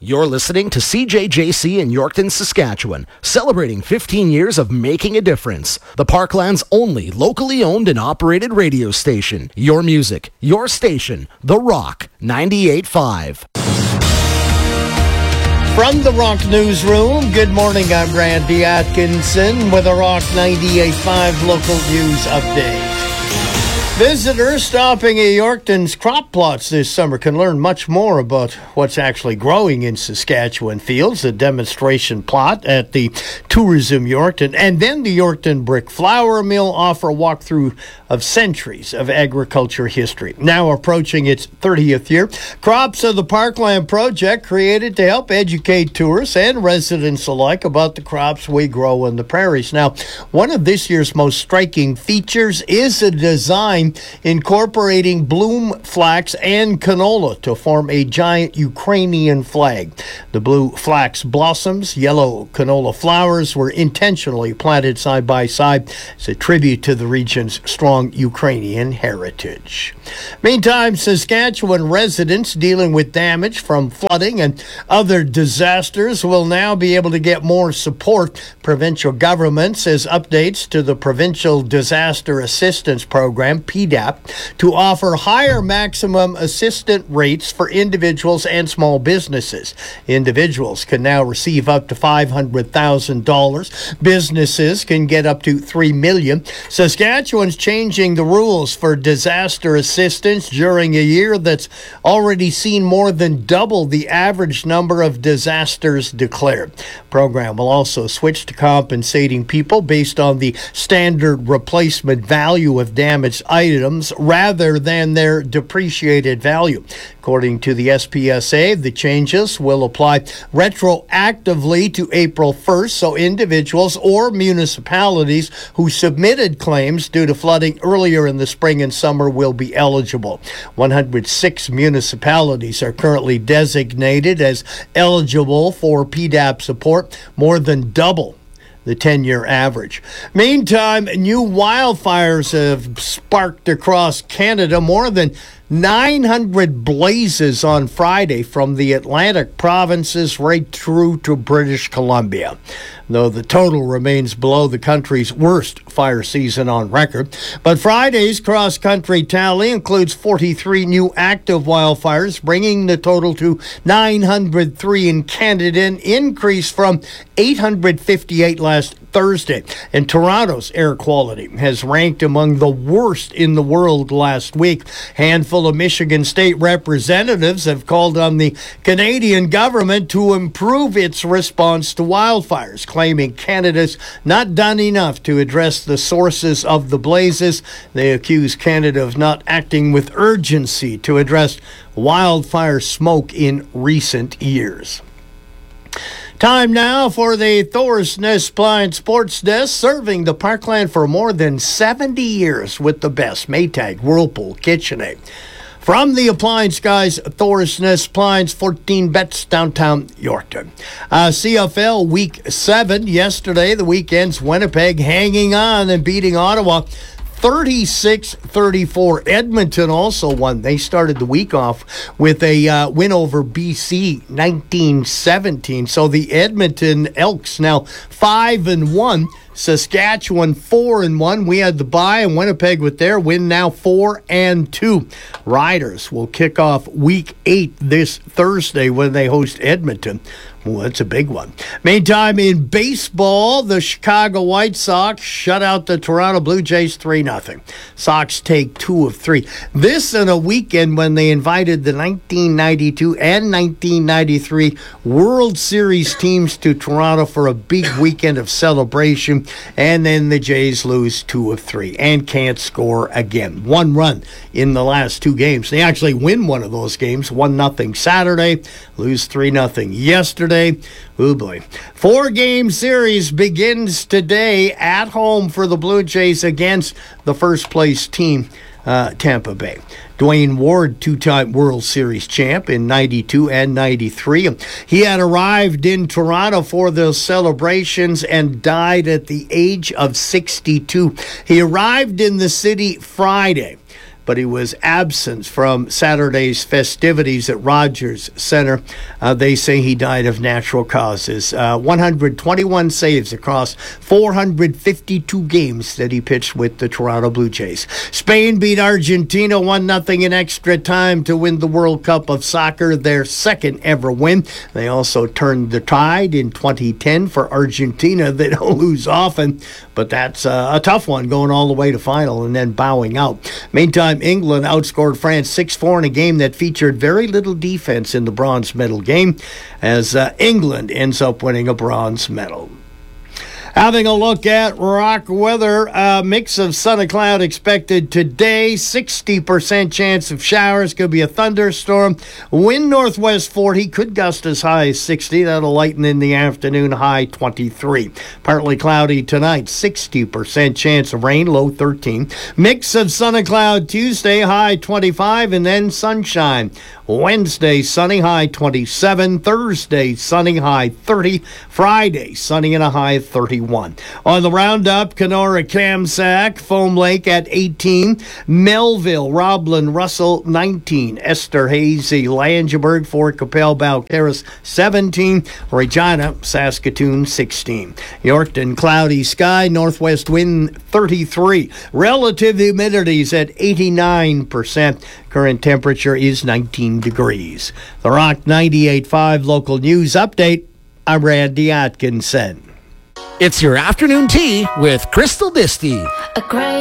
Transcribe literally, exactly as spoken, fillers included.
You're listening to C J J C in Yorkton, Saskatchewan, celebrating fifteen years of making a difference. The Parkland's only locally owned and operated radio station. Your music, your station, The Rock, ninety-eight point five. From the Rock Newsroom, good morning, I'm Randy Atkinson with a Rock ninety-eight point five local news update. Visitors stopping at Yorkton's crop plots this summer can learn much more about what's actually growing in Saskatchewan fields. A demonstration plot at the Tourism Yorkton and then the Yorkton Brick Flour Mill offer a walkthrough of centuries of agriculture history. Now approaching its thirtieth year, Crops of the Parkland project created to help educate tourists and residents alike about the crops we grow in the prairies. Now, one of this year's most striking features is a design incorporating bloom flax and canola to form a giant Ukrainian flag. The blue flax blossoms, yellow canola flowers were intentionally planted side by side as a tribute to the region's strong Ukrainian heritage. Meantime, Saskatchewan residents dealing with damage from flooding and other disasters will now be able to get more support. Provincial government says updates to the Provincial Disaster Assistance Program, P D A P, to offer higher maximum assistance rates for individuals and small businesses. Individuals can now receive up to five hundred thousand dollars. Businesses can get up to three million dollars. Saskatchewan's changing the rules for disaster assistance during a year that's already seen more than double the average number of disasters declared. Program will also switch to compensating people based on the standard replacement value of damaged items rather than their depreciated value. According to the S P S A, the changes will apply retroactively to April first, so individuals or municipalities who submitted claims due to flooding earlier in the spring and summer will be eligible. one hundred six municipalities are currently designated as eligible for P D A P support, more than double the ten-year average. Meantime, new wildfires have sparked across Canada. More than nine hundred blazes on Friday from the Atlantic provinces right through to British Columbia, though the total remains below the country's worst fire season on record. But Friday's cross-country tally includes forty-three new active wildfires, bringing the total to nine hundred three in Canada, an increase from eight hundred fifty-eight last Thursday. And Toronto's air quality has ranked among the worst in the world last week. Handful of Michigan state representatives have called on the Canadian government to improve its response to wildfires, claiming Canada's not done enough to address the sources of the blazes. They accuse Canada of not acting with urgency to address wildfire smoke in recent years. Time now for the Thorsness Blind Sports Desk, serving the Parkland for more than seventy years with the best: Maytag, Whirlpool, KitchenAid. From the appliance guys, Thorsness Appliance, fourteen bets, downtown Yorkton. Uh, C F L Week seven, yesterday, the weekend's Winnipeg hanging on and beating Ottawa thirty-six thirty-four. Edmonton also won. They started the week off with a uh, win over B C, nineteen seventeen. So the Edmonton Elks now five and one. Saskatchewan four and one. We had the bye, and Winnipeg with their win now four and two. Riders will kick off week eight this Thursday when they host Edmonton. Well, that's a big one. Meantime, in baseball, the Chicago White Sox shut out the Toronto Blue Jays three nothing. Sox take two of three. This in a weekend when they invited the nineteen ninety-two and nineteen ninety-three World Series teams to Toronto for a big weekend of celebration. And then the Jays lose two of three and can't score again. One run in the last two games. They actually win one of those games, one nothing Saturday, lose three nothing yesterday. Oh boy. Four-game series begins today at home for the Blue Jays against the first-place team, uh, Tampa Bay. Dwayne Ward, two-time World Series champ in ninety-two and ninety-three. He had arrived in Toronto for those celebrations and died at the age of sixty-two. He arrived in the city Friday. but he was absent from Saturday's festivities at Rogers Center. Uh, they say he died of natural causes. Uh, one hundred twenty-one saves across four hundred fifty-two games that he pitched with the Toronto Blue Jays. Spain beat Argentina one nothing in extra time to win the World Cup of Soccer, their second ever win. They also turned the tide in twenty ten for Argentina. They don't lose often, but that's uh, a tough one, going all the way to final and then bowing out. Meantime, England outscored France six four in a game that featured very little defense in the bronze medal game, as uh, England ends up winning a bronze medal. Having a look at rock weather, a mix of sun and cloud expected today. sixty percent chance of showers. Could be a thunderstorm. Wind northwest forty. Could gust as high as sixty. That'll lighten in the afternoon. High twenty-three. Partly cloudy tonight. sixty percent chance of rain. Low thirteen. Mix of sun and cloud Tuesday. High twenty-five. And then sunshine. Wednesday, sunny, high twenty-seven. Thursday, sunny, high thirty. Friday, sunny and a high thirty-one. On the roundup, Kenora, Kamsack, Foam Lake at eighteen. Melville, Roblin, Russell, nineteen. Esterhazy, Langeberg, Fort Capel, Balcarres, seventeen. Regina, Saskatoon, sixteen. Yorkton, cloudy sky, northwest wind, thirty-three. Relative humidities at eighty-nine percent. Current temperature is nineteen degrees. The Rock ninety-eight point five local news update. I'm Randy Atkinson. It's your afternoon tea with Crystal Disty. A great